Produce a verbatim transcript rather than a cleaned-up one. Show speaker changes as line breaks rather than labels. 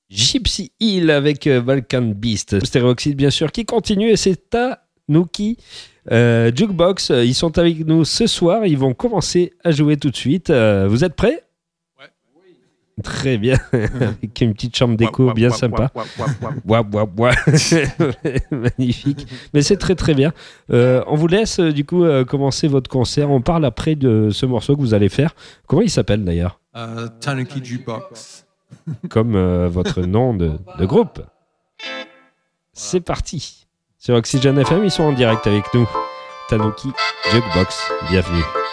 Gypsy Hill avec euh, Balkan Beast. Stéréoxyde, bien sûr, qui continue et c'est Tanuki euh, Jukebox. Ils sont avec nous ce soir. Ils vont commencer à jouer tout de suite. Euh, vous êtes prêts ? Très bien, avec une petite chambre d'écho
Wap,
bien
wap,
sympa.
wap, wap, wap, wap.
Wap, wap, wap. Magnifique. Mais c'est très très bien. Euh, on vous laisse euh, du coup euh, commencer votre concert. On parle après de ce morceau que vous allez faire. Comment il s'appelle d'ailleurs ?
Euh, Tanuki Jukebox.
Comme euh, votre nom de, de groupe. C'est parti. Sur Oxygène F M, ils sont en direct avec nous. Tanuki Jukebox, bienvenue.